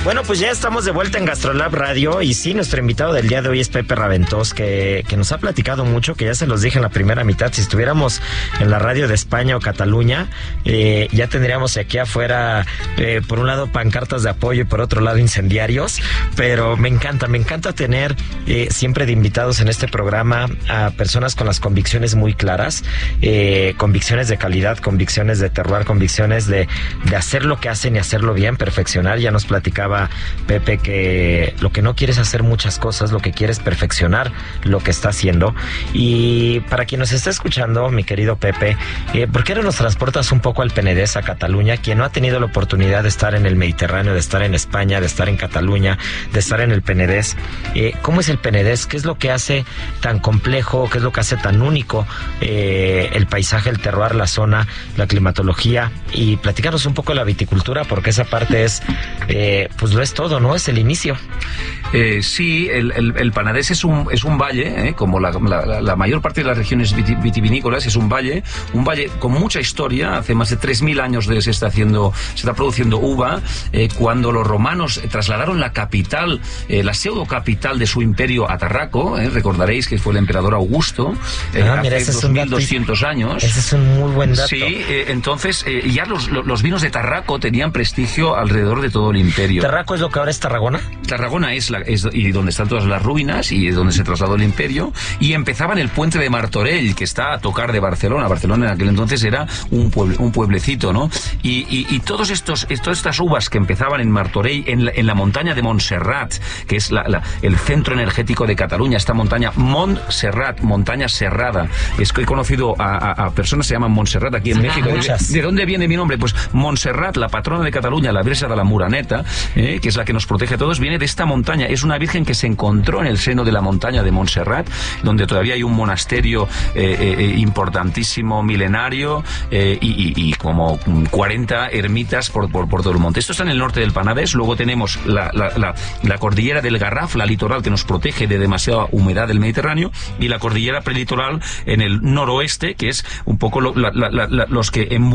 Bueno, pues ya estamos de vuelta en GastroLab Radio y sí, nuestro invitado del día de hoy es Pepe Raventós, que nos ha platicado mucho, que ya se los dije en la primera mitad, si estuviéramos en la radio de España o Cataluña, ya tendríamos aquí afuera, por un lado, pancartas de apoyo y por otro lado, incendiarios, pero me encanta tener siempre de invitados en este programa a personas con las convicciones muy claras, convicciones de calidad, convicciones de terroir, convicciones de hacer lo que hacen y hacerlo bien, perfeccionar. Ya nos platicaba Pepe que lo que no quiere es hacer muchas cosas, lo que quiere es perfeccionar lo que está haciendo. Y para quien nos está escuchando, mi querido Pepe, ¿por qué no nos transportas un poco al Penedès, a Cataluña? Quien no ha tenido la oportunidad de estar en el Mediterráneo, de estar en España, de estar en Cataluña, de estar en el Penedès, ¿cómo es el Penedès? ¿Qué es lo que hace tan complejo? ¿Qué es lo que hace tan único el paisaje, el terroir, la zona, la climatología? Y platícanos un poco de la viticultura, porque esa parte es, pues lo es todo, ¿no? Es el inicio. Sí, el Penedès es un valle, como la mayor parte de las regiones vitivinícolas, es un valle con mucha historia. Hace más de 3.000 años se está produciendo uva. Cuando los romanos trasladaron la capital, la pseudo capital de su imperio a Tarraco, recordaréis que fue el emperador Augusto, hace 2.200 años. Ese es un muy buen dato. Sí, entonces ya los vinos de Tarraco tenían prestigio alrededor de todo el imperio. ¿Tarraco es lo que ahora es Tarragona? Tarragona es y donde están todas las ruinas y donde se trasladó el imperio, y empezaba en el puente de Martorell, que está a tocar de Barcelona. Barcelona en aquel entonces era un pueblecito, ¿no? Y todas estas uvas que empezaban en Martorell, en la montaña de Montserrat, que es el centro energético de Cataluña, esta montaña Montserrat, montaña serrada. Es que he conocido a personas que se llaman Montserrat aquí en México. ¿De dónde viene mi nombre? Pues Montserrat, la patrona de Cataluña, la Virgen de la Muraneta, que es la que nos protege a todos, viene de esta montaña. Es una virgen que se encontró en el seno de la montaña de Montserrat, donde todavía hay un monasterio importantísimo, milenario, y como 40 ermitas por todo el monte. Esto está en el norte del Penedès. Luego tenemos la cordillera del Garraf, la litoral, que nos protege de demasiada humedad del Mediterráneo, y la cordillera prelitoral en el noroeste, que es un poco los que